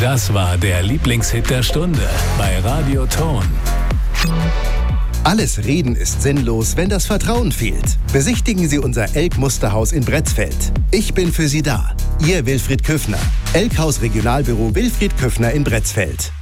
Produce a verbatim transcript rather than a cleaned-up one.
Das war der Lieblingshit der Stunde bei Radio Ton. Alles Reden ist sinnlos, wenn das Vertrauen fehlt. Besichtigen Sie unser Elk-Musterhaus in Bretzfeld. Ich bin für Sie da. Ihr Wilfried Köffner. Elkhaus Regionalbüro Wilfried Köffner in Bretzfeld.